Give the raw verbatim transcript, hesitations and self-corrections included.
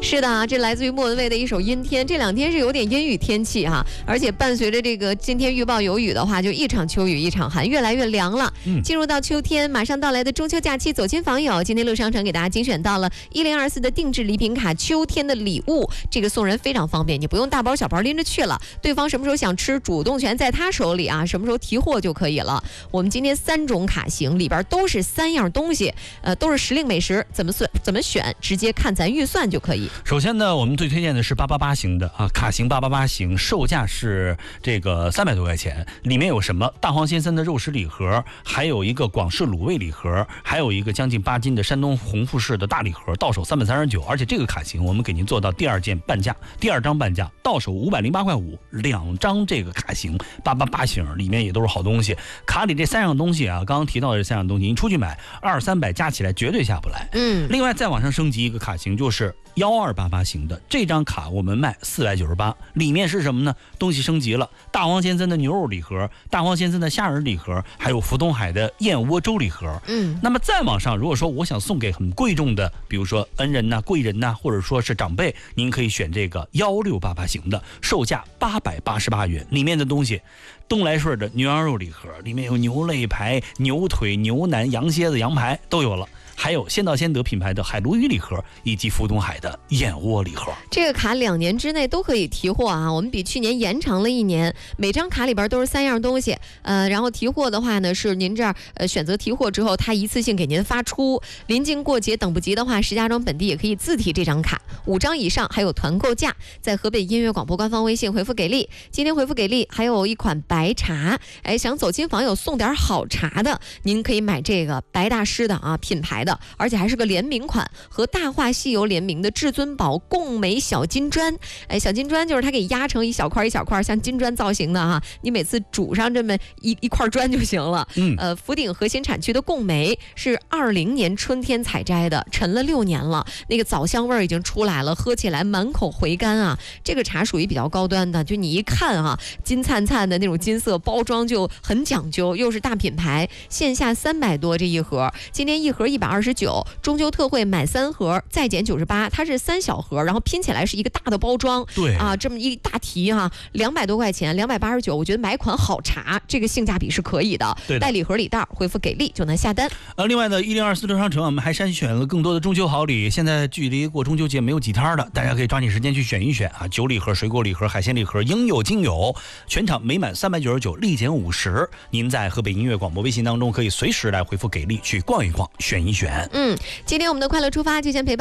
是的啊，这来自于莫文蔚的一首《阴天》。这两天是有点阴雨天气哈、啊，而且伴随着这个今天预报有雨的话，就一场秋雨一场寒，越来越凉了。嗯，进入到秋天，马上到来的中秋假期，走亲访友，今天乐商城给大家精选到了一零二四的定制礼品卡，秋天的礼物，这个送人非常方便，你不用大包小包拎着去了，对方什么时候想吃，主动权在他手里啊，什么时候提货就可以了。我们今天三种卡型里边都是三样东西，呃，都是时令美食，怎么算怎么选，直接看咱预算就可以。 首先呢，我们最推荐的是八八八型的啊，卡型八八八型，售价是这个三百多块钱。里面有什么？大黄先生的肉食礼盒，还有一个广式卤味礼盒，还有一个将近八斤的山东红富士的大礼盒，到手三百三十九。而且这个卡型我们给您做到第二件半价，第二张半价，到手五百零八块五，两张这个卡型八八八型，里面也都是好东西。卡里这三样东西啊，刚刚提到的这三样东西，你出去买二三百加起来绝对下不来。嗯，另外再往上升级一个卡型，就是幺二八八型的这张卡，我们卖四百九十八，里面是什么呢？东西升级了，大黄先生的牛肉礼盒，大黄先生的虾仁礼盒，还有福东海的燕窝粥礼盒。嗯，那么再往上，如果说我想送给很贵重的，比如说恩人呐、贵人呐，或者说是长辈，您可以选这个幺六八八型的，售价八百八十八元，里面的东西。东来顺的牛羊肉礼盒，里面有牛肋排、牛腿、牛腩、羊蝎子、羊排都有了。还有先到先得品牌的海鲈鱼礼盒，以及福东海的燕窝礼盒。 这个卡两年之内都可以提货啊，我们比去年延长了一年，每张卡里边都是三样东西。呃，然后提货的话呢，是您这儿呃选择提货之后，它一次性给您发出。临近过节等不及的话，石家庄本地也可以自提这张卡，五张以上还有团购价，在河北音乐广播官方微信回复给力。今天回复给力，还有一款白茶，哎，想走亲访友送点好茶的，您可以买这个白大师的啊品牌的，而且还是个联名款，和大话西游联名的至尊宝贡美小金砖。哎，小金砖就是它给压成一小块一小块像金砖造型的哈，你每次煮上这么一一块砖就行了。嗯，呃，福鼎核心产区的贡梅是二零年春天采摘的，陈了六年了，那个枣香味已经出来了，喝起来满口回甘啊。这个茶属于比较高端的，就你一看啊，金灿灿的那种金色，包装就很讲究，又是大品牌，线下三百多这一盒，今天一盒一百二十九，中秋特惠买三盒再减九十八，它是三小盒，然后拼起来是一个大的包装。对啊，这么一大提哈、啊，两百多块钱，两百八十九，我觉得买款好茶，这个性价比是可以的。对的，带礼盒礼袋，回复给力就能下单。 呃，另外呢，一零二四乐商城我们还筛选了更多的中秋好礼，现在距离过中秋节没有几天的，大家可以抓紧时间去选一选啊，酒礼盒、水果礼盒、海鲜礼盒，应有尽有。全场每满三百九十九，立减五十。您在河北音乐广播微信当中可以随时来回复给力去逛一逛，选一选。 嗯，今天我们的快乐出发就先陪伴。